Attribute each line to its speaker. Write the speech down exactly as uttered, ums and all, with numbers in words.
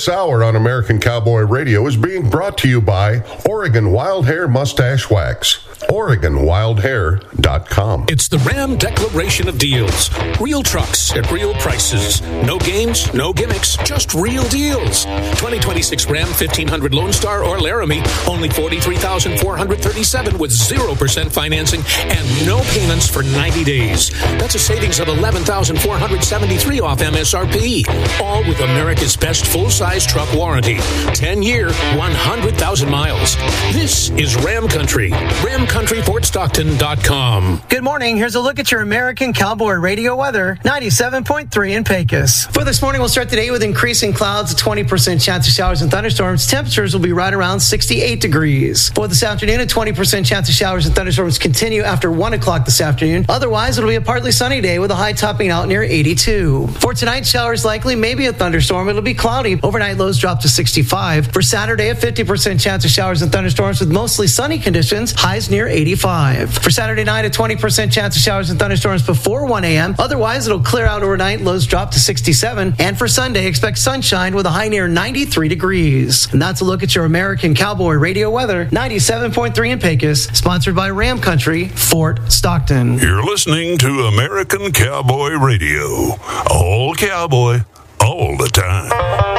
Speaker 1: This hour on American Cowboy Radio is being brought to you by Oregon Wild Hair Mustache Wax. Oregon Wild Hair dot com.
Speaker 2: It's the Ram Declaration of Deals. Real trucks at real prices. No games, no gimmicks, just real deals. twenty twenty-six Ram fifteen hundred Lone Star or Laramie, only forty-three thousand four hundred thirty-seven with zero percent financing and no payments for ninety days. That's a savings of eleven thousand four hundred seventy-three off M S R P. All with America's best full-size truck warranty. ten-year, one hundred thousand miles. This is Ram Country. Ram Country Fort Stockton dot com.
Speaker 3: Good morning. Here's a look at your American Cowboy Radio weather. ninety-seven point three in Pecos. For this morning, we'll start today with increasing clouds, a twenty percent chance of showers and thunderstorms. Temperatures will be right around sixty-eight degrees. For this afternoon, a twenty percent chance of showers and thunderstorms continue after one o'clock this afternoon. Otherwise, it'll be a partly sunny day with a high topping out near eighty-two. For tonight, showers likely, maybe a thunderstorm. It'll be cloudy. Overnight lows drop to sixty-five. For Saturday, a fifty percent chance of showers and thunderstorms with mostly sunny conditions. Highs near eighty-five. For Saturday night, a twenty percent chance of showers and thunderstorms before one a.m. Otherwise, it'll clear out overnight. Lows drop to sixty-seven. And for Sunday, expect sunshine with a high near ninety-three degrees. And that's a look at your American Cowboy Radio weather. ninety-seven point three in Pecos. Sponsored by Ram Country, Fort Stockton.
Speaker 4: You're listening to American Cowboy Radio. All cowboy, all the time.